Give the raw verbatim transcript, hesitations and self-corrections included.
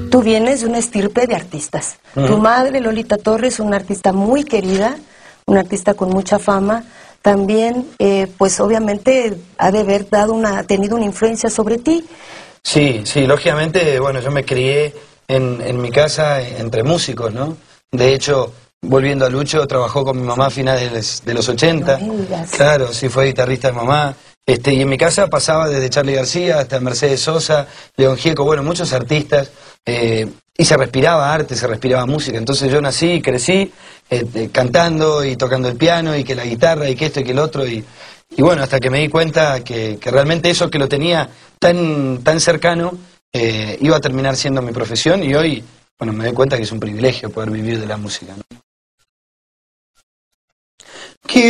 Tú vienes de una estirpe de artistas. Uh-huh. Tu madre, Lolita Torres, una artista muy querida, una artista con mucha fama. También, eh, pues obviamente, ha de haber dado una, tenido una influencia sobre ti. Sí, sí, lógicamente, bueno, yo me crié en, en mi casa entre músicos, ¿no? De hecho, volviendo a Lucho, trabajó con mi mamá a finales de los ochenta. No me digas. Claro, sí, fue guitarrista de mamá. Este, y en mi casa pasaba desde Charly García hasta Mercedes Sosa, León Gieco, bueno, muchos artistas. Eh, y se respiraba arte, se respiraba música. Entonces yo nací y crecí eh, eh, cantando y tocando el piano y que la guitarra y que esto y que el otro. Y, y bueno, hasta que me di cuenta que, que realmente eso que lo tenía tan, tan cercano eh, iba a terminar siendo mi profesión. Y hoy, bueno, me doy cuenta que es un privilegio poder vivir de la música, ¿no?